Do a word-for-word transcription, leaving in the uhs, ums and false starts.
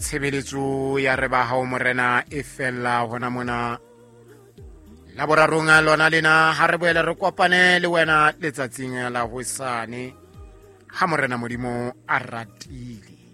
tshebeletso ya re ba hao morena e fella hona mona laborarong a lona lena ha re boele re kopane le wena letsatsing la hosane ha morena Modimo a ratile.